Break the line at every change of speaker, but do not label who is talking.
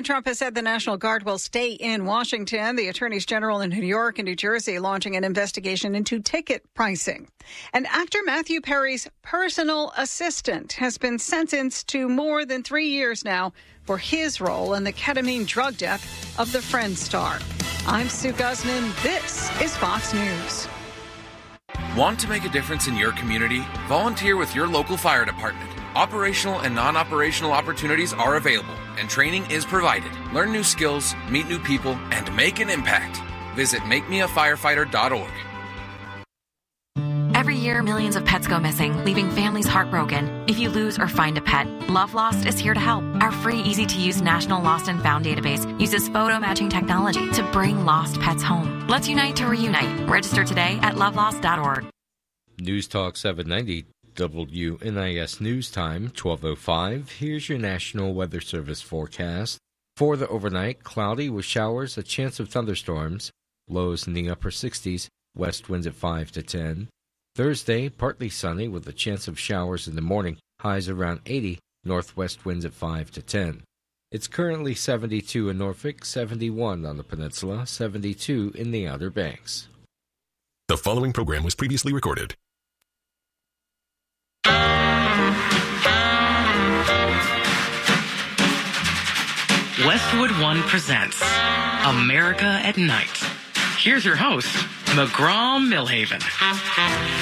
Trump has said the National Guard will stay in Washington. The attorneys general in New York and New Jersey launching an investigation into ticket pricing. And actor Matthew Perry's personal assistant has been sentenced to more than 3 years now for his role in the ketamine drug death of the Friends star. I'm Sue Guzman. This is Fox News.
Want to make a difference in your community? Volunteer with your local fire department. Operational and non-operational opportunities are available, and training is provided. Learn new skills, meet new people, and make an impact. Visit makemeafirefighter.org.
Every year, millions of pets go missing, leaving families heartbroken. If you lose or find a pet, Love Lost is here to help. Our free, easy-to-use National Lost and Found database uses photo matching technology to bring lost pets home. Let's unite to reunite. Register today at lovelost.org.
News Talk 790. WNIS News Time, 12:05. Here's your National Weather Service forecast. For the overnight, cloudy with showers, a chance of thunderstorms, lows in the upper 60s, west winds at 5 to 10. Thursday, partly sunny with a chance of showers in the morning, highs around 80, northwest winds at 5 to 10. It's currently 72 in Norfolk, 71 on the peninsula, 72 in the Outer Banks.
The following program was previously recorded.
Westwood One presents America at Night. Here's your host, McGraw Millhaven.